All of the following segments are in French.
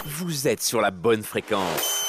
Vous êtes sur la bonne fréquence.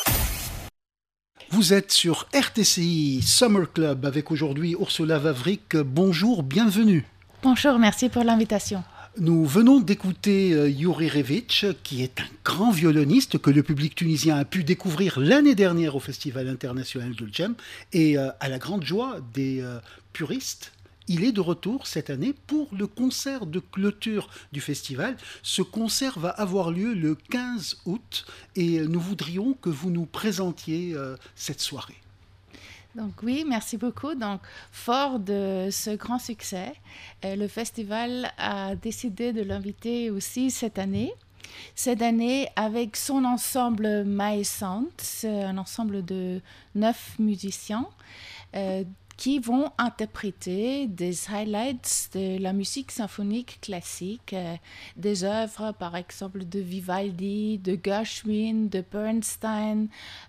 Vous êtes sur RTCI Summer Club avec aujourd'hui Ursula Wawrik. Bonjour, bienvenue. Bonjour, merci pour l'invitation. Nous venons d'écouter Yuri Revic, qui est un grand violoniste que le public tunisien a pu découvrir l'année dernière au Festival international de Djem. Et à la grande joie des puristes, il est de retour cette année pour le concert de clôture du festival. Ce concert va avoir lieu le 15 août et nous voudrions que vous nous présentiez cette soirée. Donc oui, merci beaucoup. Donc, fort de ce grand succès, le festival a décidé de l'inviter aussi cette année. Cette année, avec son ensemble Maesant, un ensemble de 9 musiciens qui vont interpréter des highlights de la musique symphonique classique, des œuvres par exemple de Vivaldi, de Gershwin, de Bernstein,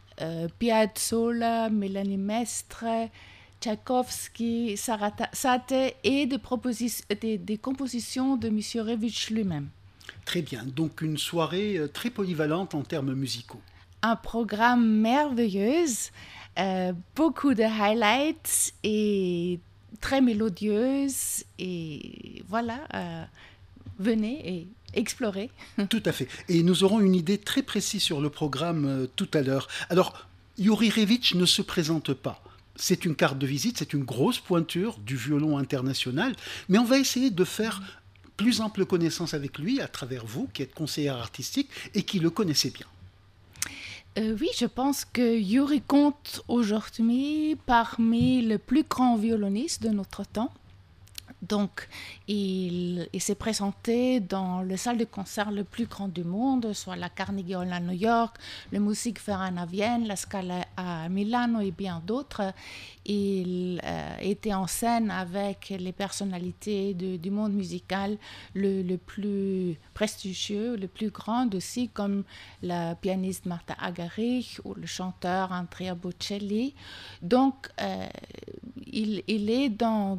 Piazzolla, Mélanie Mestre, Tchaïkovski, Satie et des compositions de M. Revic lui-même. Très bien, donc une soirée très polyvalente en termes musicaux. Un programme merveilleux, beaucoup de highlights et très mélodieuse. Et voilà, venez et explorer. Tout à fait. Et nous aurons une idée très précise sur le programme tout à l'heure. Alors, Yuri Revic ne se présente pas. C'est une carte de visite, c'est une grosse pointure du violon international. Mais on va essayer de faire plus ample connaissance avec lui à travers vous, qui êtes conseillère artistique et qui le connaissez bien. Oui, je pense que Yuri compte aujourd'hui parmi les plus grands violonistes de notre temps. Donc, il s'est présenté dans les salles de concert les plus grandes du monde, soit la Carnegie Hall à New York, le Musikverein à Vienne, la Scala à Milano et bien d'autres. Il était en scène avec les personnalités du monde musical le plus prestigieux, le plus grand aussi, comme la pianiste Martha Argerich ou le chanteur Andrea Bocelli. Donc, il est dans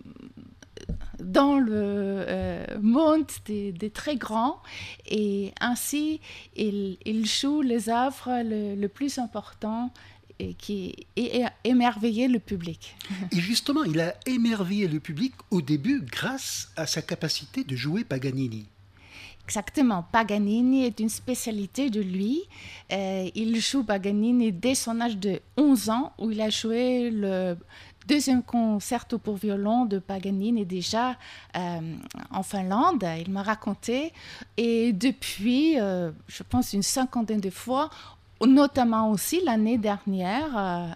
le monde des très grands et ainsi il joue les œuvres le plus important et qui a émerveillé le public. Et justement, il a émerveillé le public au début grâce à sa capacité de jouer Paganini. Exactement. Paganini est une spécialité de lui. Il joue Paganini dès son âge de 11 ans où il a joué le deuxième concerto pour violon de Paganini déjà en Finlande, il m'a raconté. Et depuis, je pense, une cinquantaine de fois, notamment aussi l'année dernière,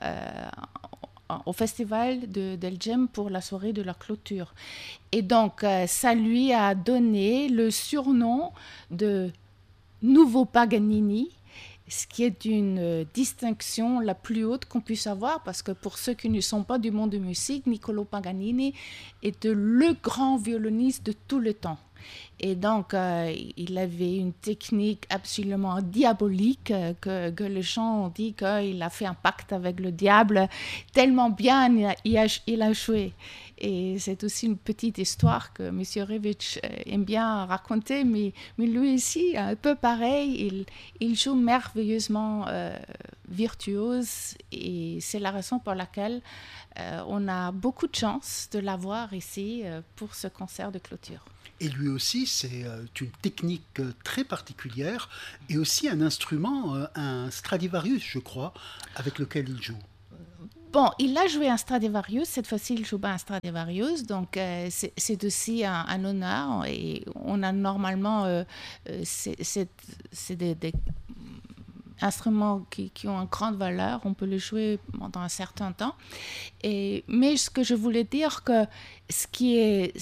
au festival de Djem pour la soirée de la clôture. Et donc, ça lui a donné le surnom de Nouveau Paganini, ce qui est une distinction la plus haute qu'on puisse avoir, parce que pour ceux qui ne sont pas du monde de musique, Niccolò Paganini est le grand violoniste de tout le temps. Et donc, il avait une technique absolument diabolique que les gens ont dit qu'il a fait un pacte avec le diable, tellement bien il a joué. Et c'est aussi une petite histoire que M. Revic aime bien raconter, mais lui aussi, un peu pareil, il joue merveilleusement virtuose et c'est la raison pour laquelle on a beaucoup de chance de l'avoir ici pour ce concert de clôture. Et lui aussi, c'est une technique très particulière et aussi un instrument, un Stradivarius, je crois, avec lequel il joue. Bon, il a joué un Stradivarius, cette fois-ci il joue pas un Stradivarius, donc c'est aussi un honneur et on a normalement c'est des instruments qui ont une grande valeur, on peut les jouer pendant un certain temps. Mais ce que je voulais dire, que ce qui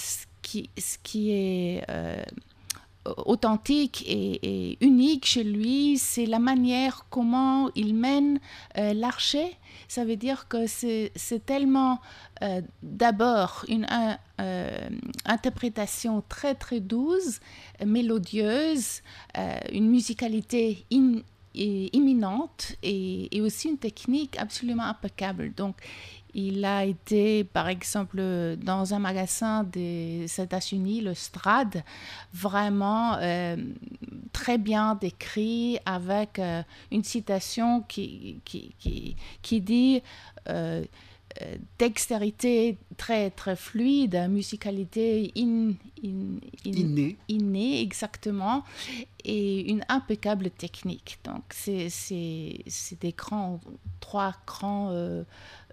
est authentique et unique chez lui, c'est la manière comment il mène l'archet. Ça veut dire que c'est tellement d'abord une interprétation très très douce, mélodieuse, une musicalité imminente et aussi une technique absolument impeccable. Donc, il a été, par exemple, dans un magasin des États-Unis, le Strad, vraiment très très bien décrit avec une citation qui dit dextérité très, très fluide, musicalité innée, exactement, et une impeccable technique. Donc, c'est des trois grands,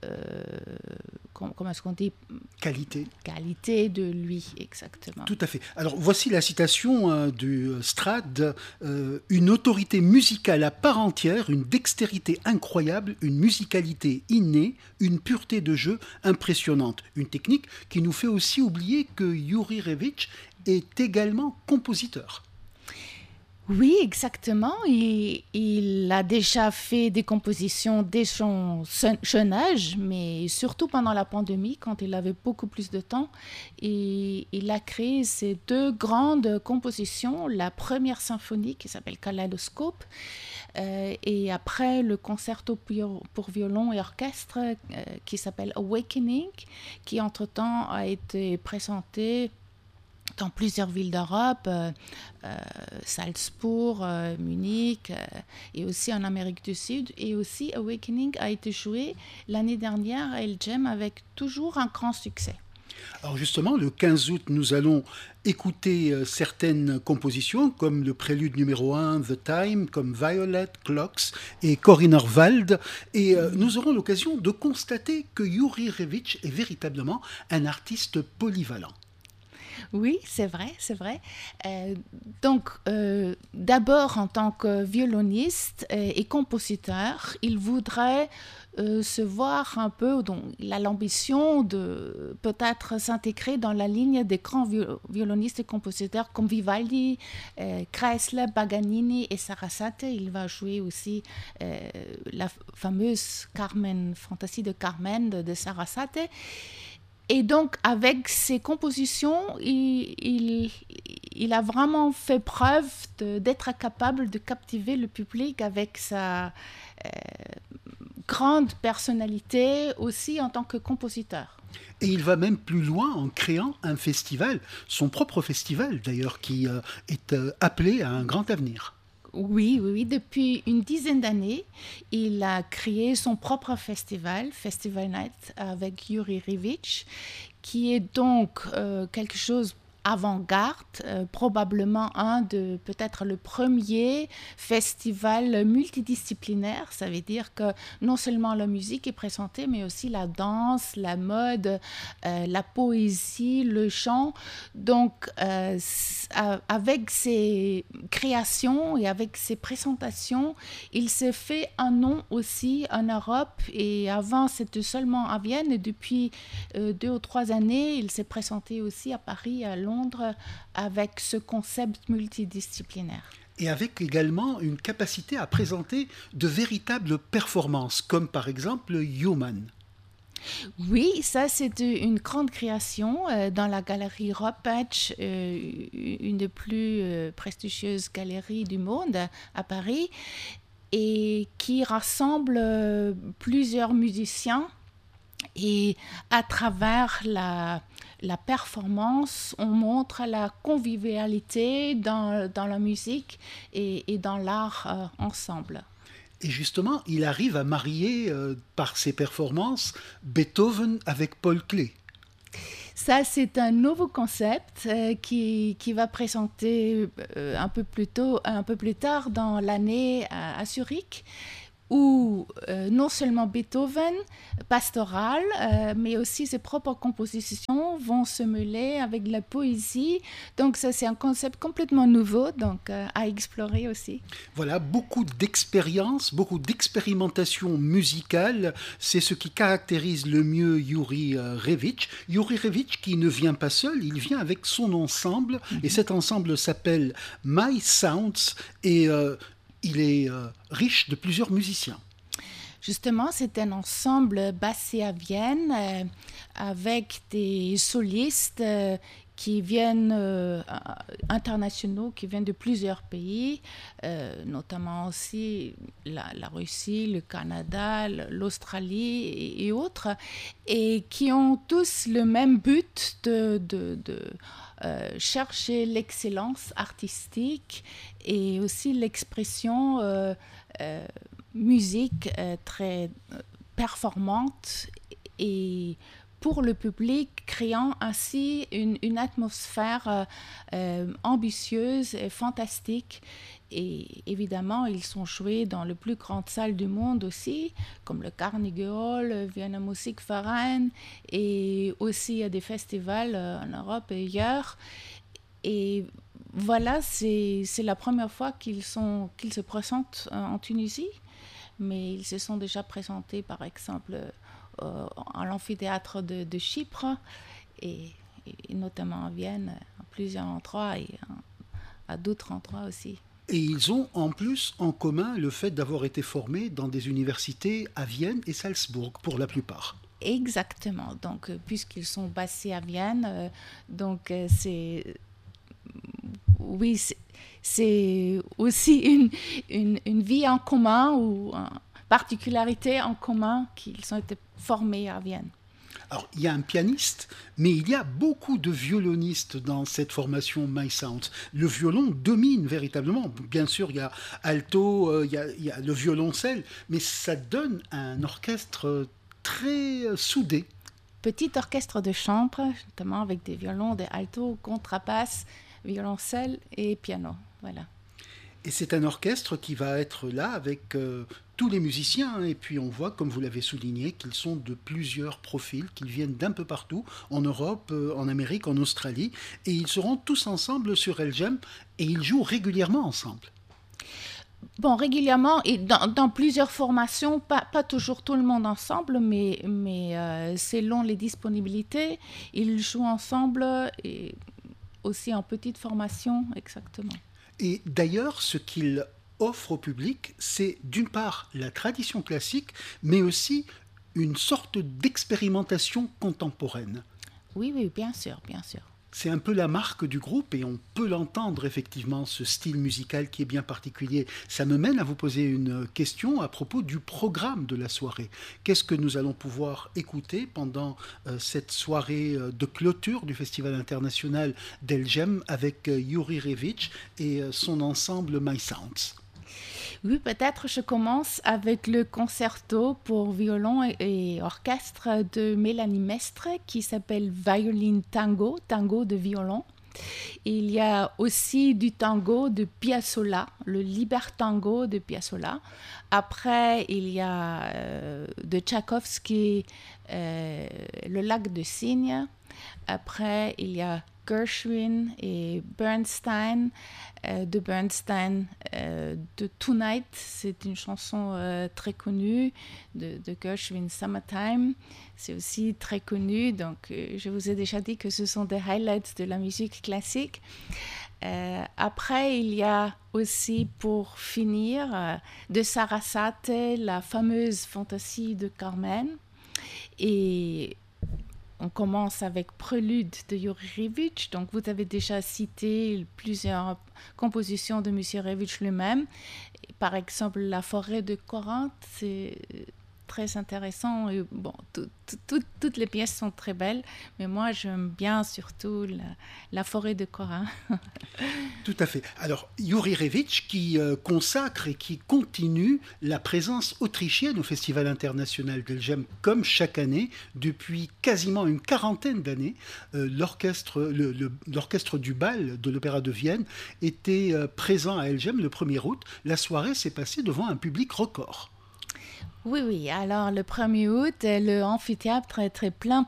comment est-ce qu'on dit ? Qualité de lui, exactement. Tout à fait. Alors, voici la citation du Strad. Une autorité musicale à part entière, une dextérité incroyable, une musicalité innée, une pureté de jeu impressionnante. Une technique qui nous fait aussi oublier que Youri Revich est également compositeur. Oui, exactement. Il a déjà fait des compositions dès son jeune âge, mais surtout pendant la pandémie, quand il avait beaucoup plus de temps. Et il a créé ces deux grandes compositions. La première symphonie qui s'appelle Kaleidoscope, et après le concerto pour violon et orchestre qui s'appelle Awakening, qui entre-temps a été présenté dans plusieurs villes d'Europe, Salzbourg, Munich, et aussi en Amérique du Sud. Et aussi Awakening a été joué l'année dernière à El Jem avec toujours un grand succès. Alors justement, le 15 août, nous allons écouter certaines compositions, comme le prélude numéro 1, The Time, comme Violet, Clocks et Corinna Wald. Et nous aurons l'occasion de constater que Youri Revich est véritablement un artiste polyvalent. Oui, c'est vrai. Donc, d'abord, en tant que violoniste et compositeur, il voudrait se voir un peu, donc, il a l'ambition de peut-être s'intégrer dans la ligne des grands violonistes et compositeurs comme Vivaldi, Kreisler, Paganini et Sarasate. Il va jouer aussi la fameuse Carmen, Fantasie de Carmen de Sarasate. Et donc, avec ses compositions, il a vraiment fait preuve d'être capable de captiver le public avec sa grande personnalité aussi en tant que compositeur. Et il va même plus loin en créant un festival, son propre festival d'ailleurs, qui est appelé à un grand avenir. Oui, depuis une dizaine d'années, il a créé son propre festival, Festival Night, avec Youri Revich, qui est donc quelque chose avant-garde, probablement peut-être le premier festival multidisciplinaire. Ça veut dire que non seulement la musique est présentée, mais aussi la danse, la mode, la poésie, le chant. Donc, avec ses créations et avec ses présentations, il s'est fait un nom aussi en Europe. Et avant, c'était seulement à Vienne. Et depuis 2 ou 3 années, il s'est présenté aussi à Paris, à Londres, avec ce concept multidisciplinaire. Et avec également une capacité à présenter de véritables performances, comme par exemple Human. Oui, ça c'est une grande création dans la galerie Ropatch, une des plus prestigieuses galeries du monde à Paris, et qui rassemble plusieurs musiciens. Et à travers la performance, on montre la convivialité dans la musique et dans l'art ensemble. Et justement, il arrive à marier par ses performances Beethoven avec Paul Klee. Ça, c'est un nouveau concept qui va présenter un peu plus tard dans l'année à Zurich, où non seulement Beethoven, pastoral, mais aussi ses propres compositions vont se mêler avec la poésie. Donc ça, c'est un concept complètement nouveau, donc à explorer aussi. Voilà, beaucoup d'expérience, beaucoup d'expérimentation musicale. C'est ce qui caractérise le mieux Youri Revich. Youri Revich qui ne vient pas seul, il vient avec son ensemble. Et cet ensemble s'appelle My Sounds. Et il est riche de plusieurs musiciens. Justement, c'est un ensemble basé à Vienne avec des solistes qui viennent internationaux, qui viennent de plusieurs pays, notamment aussi la Russie, le Canada, l'Australie et autres, et qui ont tous le même but de chercher l'excellence artistique et aussi l'expression musique très performante et pour le public, créant ainsi une atmosphère ambitieuse et fantastique. Et évidemment, ils sont joués dans les plus grandes salles du monde aussi, comme le Carnegie Hall, le Vienna Musikverein, et aussi à des festivals en Europe et ailleurs. Et voilà, c'est la première fois qu'ils se présentent en Tunisie, mais ils se sont déjà présentés, par exemple, à l'amphithéâtre de Chypre et notamment à Vienne, à plusieurs endroits et à d'autres endroits aussi. Et ils ont en plus en commun le fait d'avoir été formés dans des universités à Vienne et Salzbourg pour la plupart. Exactement. Donc, puisqu'ils sont basés à Vienne, donc c'est aussi une vie en commun ou une particularité en commun qu'ils ont été formés à Vienne. Alors, il y a un pianiste, mais il y a beaucoup de violonistes dans cette formation My Sound. Le violon domine véritablement. Bien sûr, il y a alto, il y a le violoncelle, mais ça donne un orchestre très soudé. Petit orchestre de chambre, notamment avec des violons, des altos, contrebasse, violoncelle et piano. Voilà. Et c'est un orchestre qui va être là avec tous les musiciens. Et puis on voit, comme vous l'avez souligné, qu'ils sont de plusieurs profils, qu'ils viennent d'un peu partout, en Europe, en Amérique, en Australie. Et ils seront tous ensemble sur El Jem et ils jouent régulièrement ensemble. Bon, régulièrement et dans plusieurs formations, pas toujours tout le monde ensemble, mais selon les disponibilités, ils jouent ensemble et aussi en petite formation, exactement. Et d'ailleurs, ce qu'il offre au public, c'est d'une part la tradition classique, mais aussi une sorte d'expérimentation contemporaine. Oui, bien sûr, bien sûr. C'est un peu la marque du groupe et on peut l'entendre effectivement, ce style musical qui est bien particulier. Ça me mène à vous poser une question à propos du programme de la soirée. Qu'est-ce que nous allons pouvoir écouter pendant cette soirée de clôture du Festival international d'El Jem avec Yuri Revic et son ensemble My Sounds? Oui, peut-être je commence avec le concerto pour violon et orchestre de Mélanie Mestre qui s'appelle Violin Tango, tango de violon. Il y a aussi du tango de Piazzolla, le Libertango de Piazzolla. Après, il y a de Tchaïkovski, le lac de Cygne. Après, il y a Gershwin et Bernstein, de Bernstein, de Tonight, c'est une chanson très connue, de Gershwin, Summertime, c'est aussi très connu, donc je vous ai déjà dit que ce sont des highlights de la musique classique. Après, il y a aussi, pour finir, de Sarasate, la fameuse Fantaisie de Carmen, et on commence avec Prélude de Yuri Revic. Donc, vous avez déjà cité plusieurs compositions de M. Revic lui-même. Par exemple, La forêt de Corinthe, c'est très intéressant. Et bon, toutes les pièces sont très belles, mais moi, j'aime bien surtout la forêt de Corinthe. Tout à fait. Alors, Yuri Revic qui consacre et qui continue la présence autrichienne au Festival international d'El Jem comme chaque année depuis quasiment une quarantaine d'années. L'orchestre du bal de l'Opéra de Vienne était présent à El Jem le 1er août. La soirée s'est passée devant un public record. Oui. Alors, le 1er août, le amphithéâtre est très plein.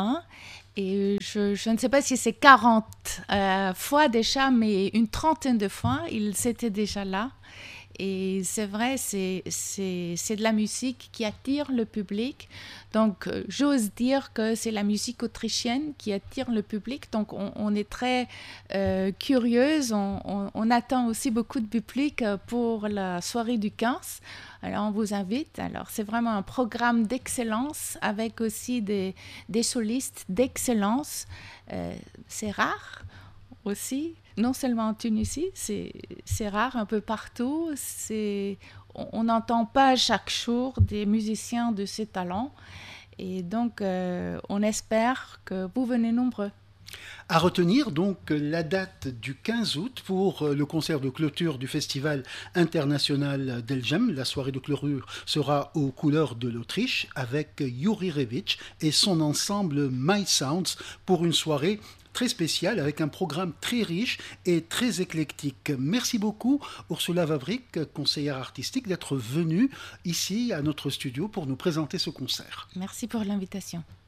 Et je ne sais pas si c'est 40 fois déjà, mais une trentaine de fois, ils étaient déjà là. Et c'est vrai, c'est de la musique qui attire le public. Donc, j'ose dire que c'est la musique autrichienne qui attire le public. Donc, on est très curieuse. On attend aussi beaucoup de public pour la soirée du 15. Alors, on vous invite. Alors, c'est vraiment un programme d'excellence avec aussi des solistes d'excellence. C'est rare aussi. Non seulement en Tunisie, c'est rare un peu partout. On n'entend pas chaque jour des musiciens de ces talents. Et donc, on espère que vous venez nombreux. À retenir donc la date du 15 août pour le concert de clôture du Festival international d'Eljem. La soirée de clôture sera aux couleurs de l'Autriche avec Juri Revic et son ensemble My Sounds pour une soirée très spéciale avec un programme très riche et très éclectique. Merci beaucoup Ursula Wawrik, conseillère artistique, d'être venue ici à notre studio pour nous présenter ce concert. Merci pour l'invitation.